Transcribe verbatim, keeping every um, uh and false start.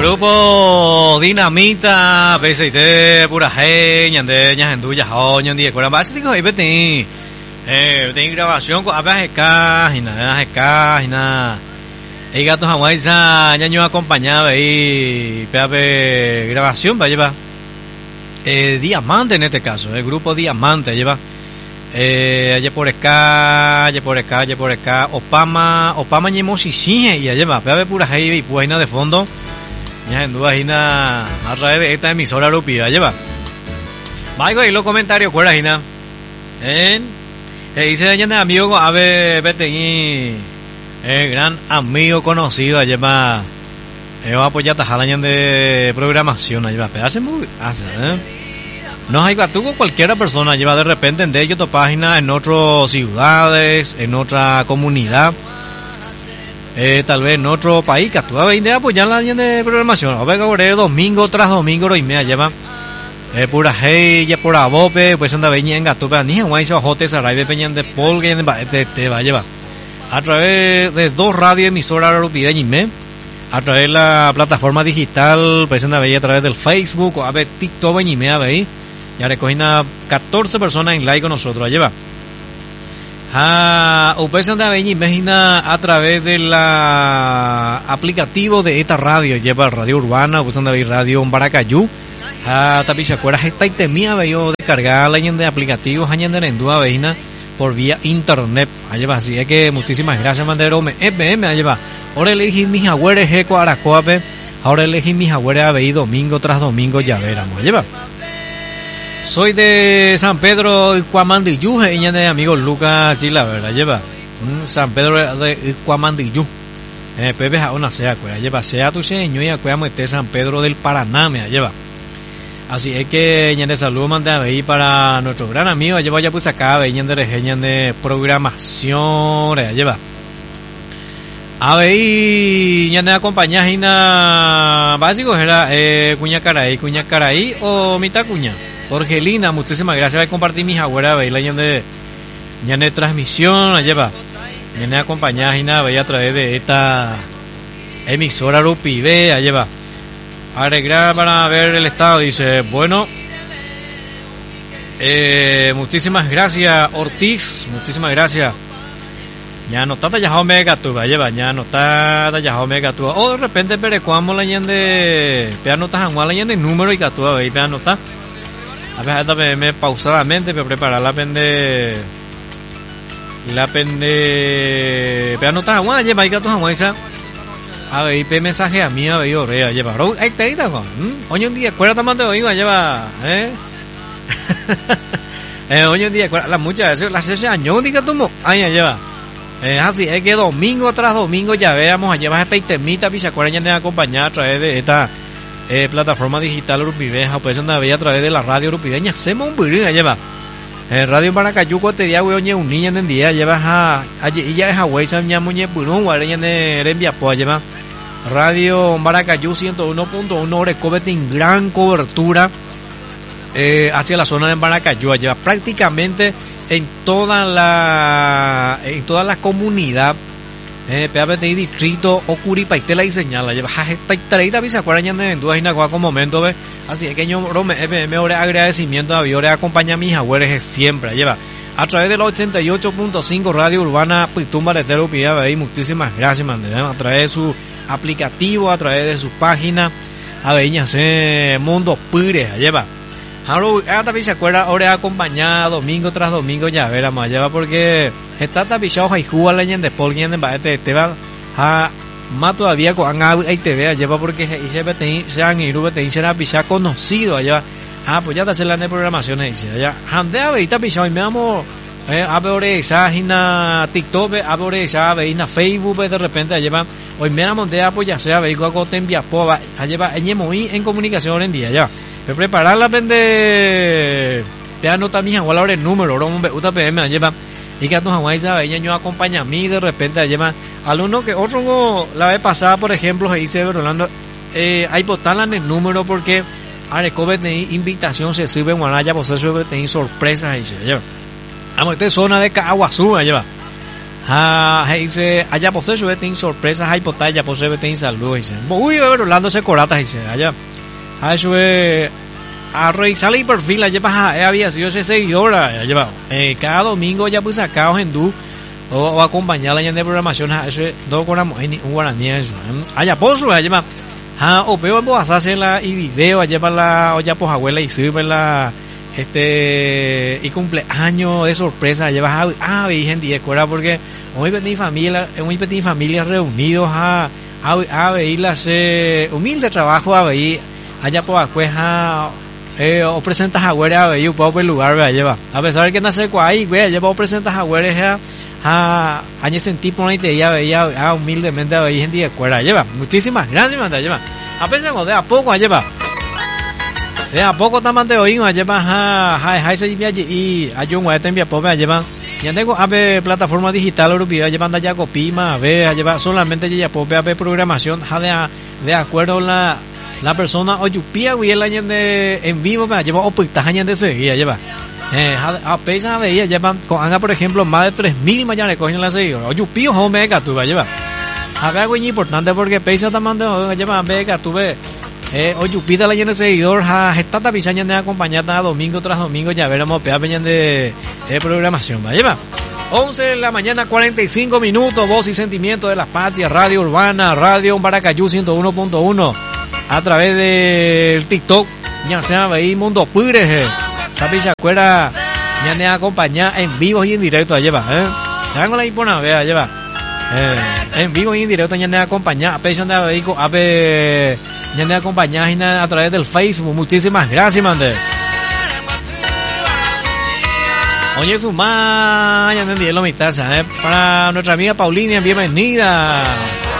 Grupo Dinamita, P C T, pura hey, ñande, ñajendu, yajó, ñandi, cuerda, base, tengo ahí, vete, eh, tengo grabación con abejas de cajina, abejas de cajina, y gatos hawaisa, ñaño acompañado ahí, pepe, grabación, va a llevar, eh, Diamante en este caso, el grupo Diamante lleva, eh, allá por acá, allá por acá, allá por acá, Opama, Opama, ñemo, si sí, y allá va, pepe, pura hey, y pues, de fondo. Ya en duda Gina a través de esta emisora Lupida lleva. Vaya ahí los comentarios cuál Gina. En eh, dice ya de amigo a ver vete y el gran amigo conocido lleva eh va apoyar tajaña de programación lleva hace muy hace ¿eh? No hay gatuco cualquiera persona lleva de repente en de ellos tu página en otras ciudades, en otra comunidad. Eh, tal vez en otro país que actúa de apoyar la línea de programación. A ver, que domingo tras domingo y media lleva eh, pura hey, ya por abope, pues anda veña en gato, pero ni en guay se bajote esa radio peñan de pol que te, te va a llevar a través de dos radios emisoras europeas y me a través de la plataforma digital, pues anda veía a través del Facebook o a ver TikTok y me a ver ya recogí catorce personas en like con nosotros, lleva. Ah, ustedes anda a imagina a través de la aplicativo de esta radio, lleva radio urbana, ustedes anda a ver radio en Baracayú. Ah, tapi se acuerdas esta itemía veo descargar la de aplicativos añen de Nendúa veina por vía internet. Allá va, así es que muchísimas gracias Mandero me F M allá va. Ahora elegí mis agüeres eco aracoape, ahora elegí mis agüeres a ver domingo tras domingo ya veramos, allá va. Soy de San Pedro Cuamandillú, y de amigo Lucas Chila, ¿verdad? Lleva mm, San Pedro de Cuamandillú. Eh, Pepe a una sea, cuya lleva sea tu señor y acuérdame de San Pedro del Paraná, me lleva. Así es que ñan de salud manda ahí para nuestro gran amigo, lleva ya pues acá, veñan de regeñan de programación, lleva. A ver, ñan de acompañar Gina básico era eh, cuña caraí, cuña caraí o mitad cuña. Jorgelina, muchísimas gracias por compartir mis abuelas, veis la ñan de ñan de transmisión, la lleva. Ñan de acompañar Gina, veis a través de esta emisora Rupibe, la lleva. Agregar para ver el estado, dice, bueno, eh, muchísimas gracias Ortiz, muchísimas gracias. Ya no está ya me gatuba, lleva, ya no está ya me gatuba. O de repente perecuamos la ñan de pea no está la ñan de número y gatuba, veis, pea no está. A ver, esta me, me pausadamente me preparar la pende la pende pea no está agua, lleva ahí gatos agua esa. A ver, pe mensaje a mí, a ver, yo vea, lleva. Ahí te digo, hoy un día, acuérdate más de hoy, lleva, ¿eh? eh hoy un día, la muchas veces, las seis años, diga tú, ahí lleva. Es así, es que domingo tras domingo ya veamos, a llevar esta itemita, y se acuerdan de acompañar a través de esta eh, plataforma digital Urupiveja, pues anda a través de la radio urupideña, hacemos un virgen, lleva. Eh, radio Maracayú, te día, güey, oye, un niño en día, llevas a, allí, ya es a güey, se llama muñe, burón, guareña de Rembiapo, lleva. Radio Maracayú ciento uno punto uno, Orecovete en gran cobertura eh, hacia la zona de Maracayú, lleva prácticamente en toda la en toda la comunidad eh, P A P T I distrito o Curipaitela y señala lleva esta tareita se acuerdan de dudas y con momento ve así es que yo me me agradecimiento a Viore acompaña a mis abuelos siempre lleva a través de la ochenta y ocho punto cinco Radio Urbana Pitumba de Terupía ahí muchísimas gracias man, a través de su aplicativo a través de su página a veñas eh, Mundo Pire lleva. Ahora también se acuerda, ahora acompañada domingo tras domingo ya verá más lleva porque está tapichado y juega la ñan de Paul ñan de Baete te va a más todavía con ahí te vea lleva porque se ve se han ido te será picha conocido allá. Ah, pues ya te hace la de programación dice allá. Ande a ver tapichado y me vamos eh, a ver esa página TikTok, a ver esa veina Facebook de repente lleva hoy me la montea pues ya sea vehículo con te envía poba a lleva en comunicación en día ya. Pero preparar la pende te anota mi igual ahora el número ro un U P M lleva y que nos aguay sabe ella yo acompaña a mí de repente lleva alumno que otro la vez pasada por ejemplo se dice Rolando eh hay botarla en el número porque a recover de invitación se sirve en Guanaya pues eso tenéis sorpresas y se lleva vamos esta zona de Caguazú lleva Ah, dice, allá posee su betín sorpresas, hay potalla, posee betín salud, dice. Uy, Orlando se corata, dice, allá. Ah, eso es, a revisar el perfil, allá para, había sido ese seguidora, allá, eh, cada domingo ya pues sacados en du, o, o acompañarla ya de programación, eso es, dos coramos, un guaraní, eso. Allá poso, allá, ah, o peor, pues hacer la, y video, allá para la, o ya pues abuela y sirve la, este y cumpleaños de sorpresa llevas a a veis gente de escuela porque muy petit familia muy petit familia reunidos a a a veis las eh, humilde trabajo a veis allá por después a eh, o presentas a güere a veis un poco el lugar vea lleva a pesar de que nace con ahí güey lleva o presentas a güere a a año sentí por ahí te ya veía a humildemente a veis gente de escuela lleva muchísimas gracias manda lleva a pesar de a poco lleva de a poco también te oímos lleva a a a se viaje y a yo voy a enviar pobre lleva ya tengo a ver plataforma digital europea llevando ya copima a ver lleva solamente ya pobre a ver programación de de acuerdo la la persona o yupia güey el año de en vivo me lleva opuestas años de seguida lleva eh a pesa de ella llevan con haga por ejemplo más de tres mil mañana cogen la seguida o yupio home que tú va lleva a ver algo importante porque pesa también de lleva ver que tú ves Eh, oye, pídale a el seguidor, a esta tapizaña de acompañada domingo tras domingo, ya veremos pea peña de, de programación, ¿vale? once de la mañana, cuarenta y cinco minutos, voz y sentimiento de las patrias, radio urbana, radio Baracayú ciento uno punto uno, a través del TikTok, ya sea ahí Mundo Pures, tapiza cuera, ya de acompañar en vivo y en directo, lleva, ¿eh? Tengo la impona, vea, lleva, eh, en vivo y en directo, ya de acompañar, a pesar de vehículo, a ver, ya de acompañar a través del Facebook. Muchísimas gracias, mande. Oye, su ma, ya entendí lo mitad, ¿eh? Para nuestra amiga Paulina, bienvenida.